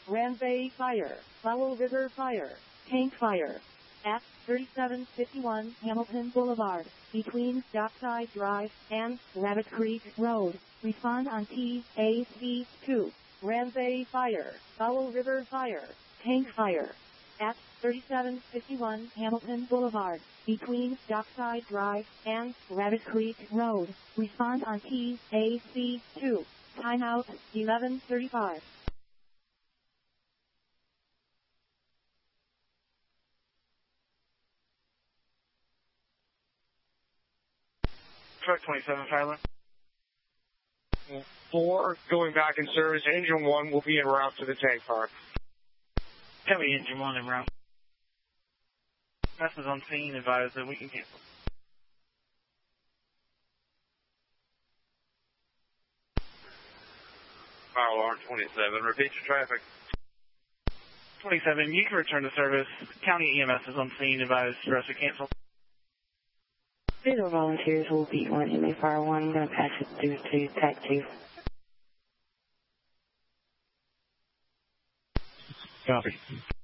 Ramsay Fire, Fowl River Fire, Tank Fire. At 3751 Hamilton Boulevard, between Dockside Drive and Rabbit Creek Road. Respond on TAC2. Ramsay Fire, Fowl River Fire, Tank Fire. At 3751 Hamilton Boulevard, between Dockside Drive and Rabbit Creek Road. Respond on TAC2. Timeout 11:35. Truck 27, Tyler. 4 going back in service. Engine 1 will be en route to the tank fire. Heavy Engine 1 en route. Message on scene, advise that we can cancel. Fire alarm 27. Repeat your traffic. 27, you can return to service. County EMS is on scene, advise the rest to cancel. Zero volunteers will be on MA Fire 1. I'm going to patch it through to TAC 2. Copy.